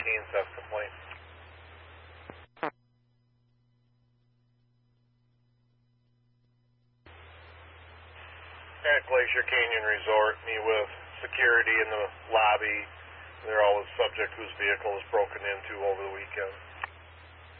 teens have complaints. At Glacier Canyon Resort, meet with security in the lobby. They're always subject whose vehicle was broken into over the weekend.